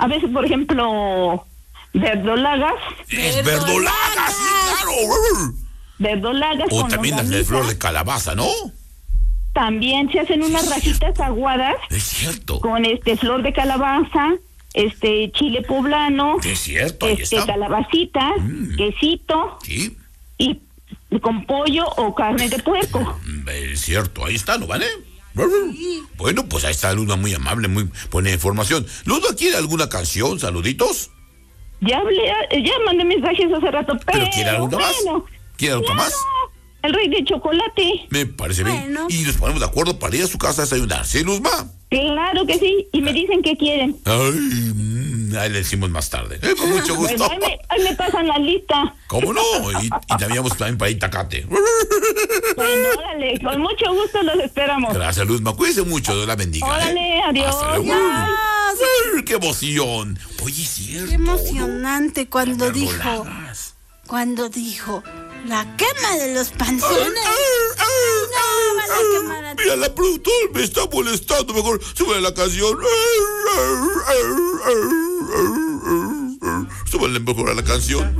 a veces, por ejemplo, verdolagas. Es verdolaga, sí, claro. Verdolagas. O también las de flor de calabaza, ¿no? También se hacen unas rajitas aguadas. Es cierto. Con flor de calabaza, chile poblano. Es cierto, ahí está. Calabacitas, quesito. Sí. Y con pollo o carne de puerco. Es cierto, ahí está, ¿no vale? Bueno, pues ahí está Luzma, muy amable, muy buena información. Luzma, ¿quiere alguna canción? ¿Saluditos? Ya mandé mensajes hace rato, ¿Pero quiere alguna más? ¿Quiere alguna más? El rey de chocolate. Me parece bien. Y nos ponemos de acuerdo para ir a su casa a desayunar, ¿sí, Luzma? Claro que sí, y me dicen qué quieren. Ahí le decimos más tarde. Con mucho gusto. Bueno, ahí me pasan la lista. ¿Cómo no? Y también para Itacate. Bueno, órale, con mucho gusto los esperamos. Gracias, Luzma. Cuídense mucho, Dios la bendiga. Órale, adiós. Hasta luego. Adiós. ¡Qué emoción! Oye, es cierto. Qué emocionante cuando dijo, verdolagas. la quema de los panzones. No, van a quemar a ti. Mira, la productora me está molestando. Mejor sube la canción. Súbele mejor a la canción.